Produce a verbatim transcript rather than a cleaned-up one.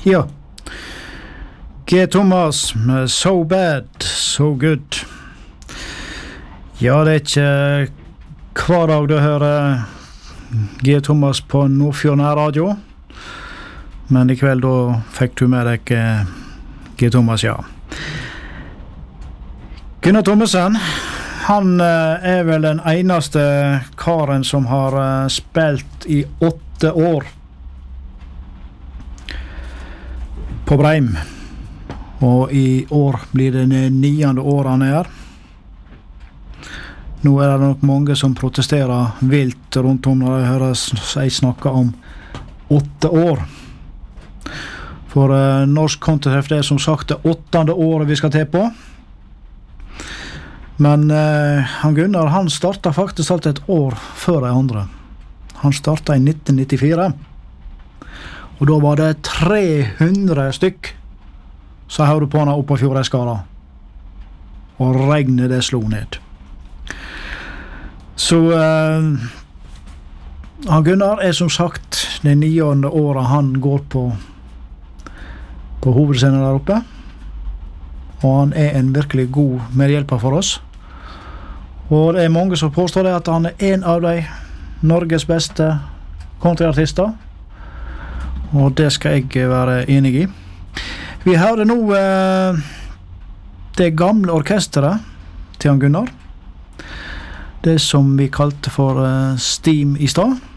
Ja. G. Thomas med So Bad, So Good. Ja, det er ikke hver dag du hører G. Thomas på Nordfjord Radio, men i kveld da fikk du med deg G. Thomas, ja. Gunnar Thommessen, han er vel den eneste karen som har spilt i åtte år på Breim. Og i år blir det niende år han er. Nå er det nok mange som protesterer vilt rundt om når de hører seg snakke om åtte år. For uh, norsk kontetreff det er som sagt det åttende året vi skal til på. Men uh, han Gunnar, han startet faktisk alt et år før de andre. Han startet i nitten nittifire. Og da var det tre hundre stykk så hørte på henne opp på Fjordeskala. Og regnet det slo ned. Så uh, han Gunnar er som sagt det niende året han går på på hovedscenen der oppe. Og han er en virkelig god medhjelper for oss. Og det er mange som påstår det at han er en av de Norges beste countryartister. Og det skal jeg være enig i. Vi hørte nå eh, det gamle orkestret til han Gunnar. Det som vi kalte for eh, Steam i stad.